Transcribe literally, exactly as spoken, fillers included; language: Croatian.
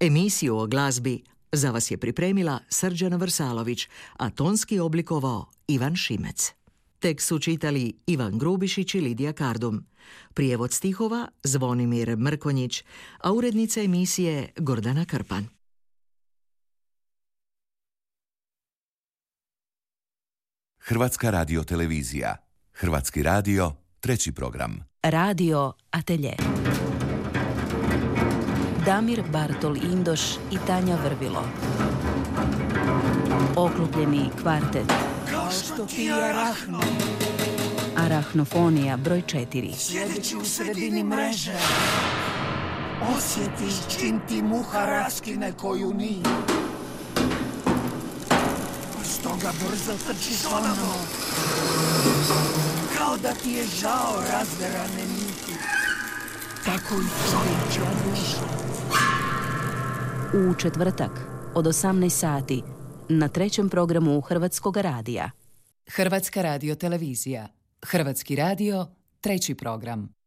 Emisiju o glazbi za vas je pripremila Srđana Vrsalović, a tonski oblikovao Ivan Šimec. Tekst su čitali Ivan Grubišić i Lidija Kardum. Prijevod stihova Zvonimir Mrkonjić, a urednica emisije Gordana Krpan. Hrvatska radiotelevizija. Hrvatski radio, treći program. Radio Atelje. Damir Bartol Indoš i Tanja Vrvilo. Oklopljeni kvartet. Kao što ti arahno. Arahnofonija broj četiri. Sjedeći u sredini mreže. Osjetiš čim ti muha raskine koju ni. Stoga brzo trčiš ponovo. Kao da ti je žao razderane niti. Tako i čovječja duša. U četvrtak od osamnaest sati na trećem programu Hrvatskog radija. Hrvatska radiotelevizija. Hrvatski radio, treći program.